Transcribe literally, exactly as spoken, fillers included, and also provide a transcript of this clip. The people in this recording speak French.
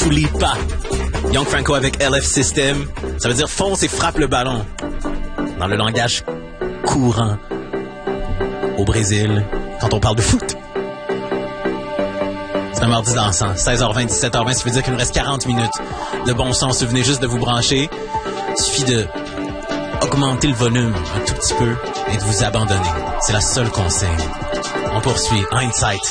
n'oublie pas. Young Franco avec L F System, ça veut dire fonce et frappe le ballon. Dans le langage courant au Brésil, quand on parle de foot. C'est un mardi dansant, seize heures vingt, dix-sept heures vingt, ça veut dire qu'il nous reste quarante minutes de bon son. Si vous venez juste de vous brancher, il suffit de augmenter le volume un tout petit peu et de vous abandonner. C'est la seule consigne. On poursuit. Hindsight.